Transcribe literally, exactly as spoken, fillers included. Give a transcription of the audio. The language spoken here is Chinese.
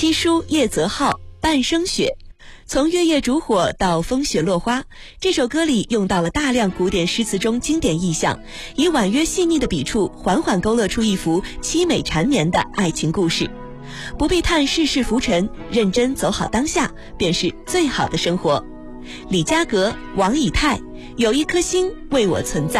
七叔叶泽浩半生雪。从月夜烛火到风雪落花，这首歌里用到了大量古典诗词中经典意象，以婉约细腻的笔触缓缓勾勒出一幅凄美缠绵的爱情故事。不必叹世事浮沉，认真走好当下，便是最好的生活。李佳格、王以太，有一颗心为我存在。